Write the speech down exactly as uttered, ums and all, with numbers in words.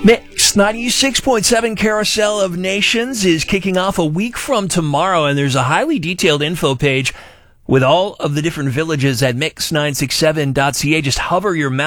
Mix ninety-six point seven Carousel of Nations is kicking off a week from tomorrow, and there's a highly detailed info page with all of the different villages at mix nine six seven dot c a. Just hover your mouse